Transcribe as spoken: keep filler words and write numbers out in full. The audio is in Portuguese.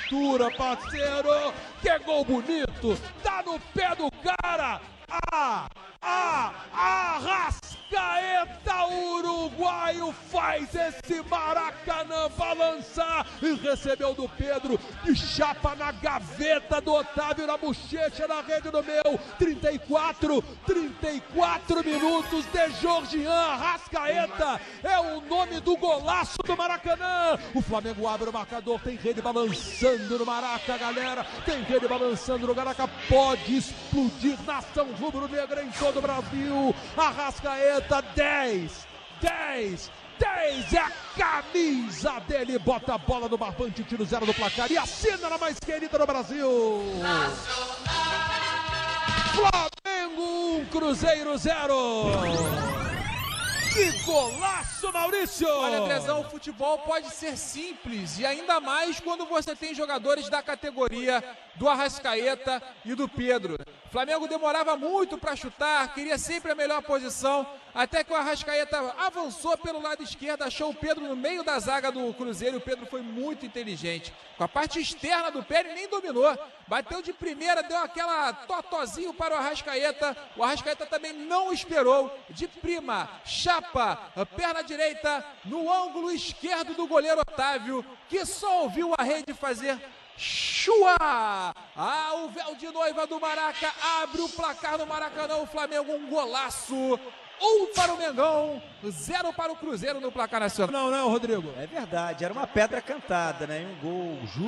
altura, parceiro. Que gol bonito. Tá no pé do cara. Ah, ah, Arrascaeta, uruguaio, faz esse Maracanã balançar e recebeu do Pedro, de chapa na gaveta do Otávio, na bochecha, na rede do meu. trinta e quatro, trinta e quatro minutos de Georgian Arrascaeta, é o nome do golaço do Maracanã. O Flamengo abre o marcador, tem rede balançando no Maraca, galera, tem rede balançando no Maraca, pode explodir nação rubro-negra em todo o Brasil. Arrascaeta, dez, dez, dez, é a camisa dele, bota a bola no barbante, tira o zero do placar e assina na mais querida do Brasil. Flamengo um, Cruzeiro zero. Que golaço, Maurício! Olha, Andrezão, o futebol pode ser simples e ainda mais quando você tem jogadores da categoria do Arrascaeta e do Pedro. O Flamengo demorava muito para chutar, queria sempre a melhor posição, até que o Arrascaeta avançou pelo lado esquerdo, achou o Pedro no meio da zaga do Cruzeiro e o Pedro foi muito inteligente. Com a parte externa do pé, ele nem dominou. Bateu de primeira, deu aquela totozinho para o Arrascaeta. O Arrascaeta também não esperou. De prima, chapa, perna direita, no ângulo esquerdo do goleiro Otávio, que só ouviu a rede fazer chua! Ah, o véu de noiva do Maraca abre o placar no Maracanã. O Flamengo, um golaço. Um para o Mengão, zero para o Cruzeiro no placar nacional. Não, não, Rodrigo. É verdade, era uma pedra cantada, né? Um gol justo.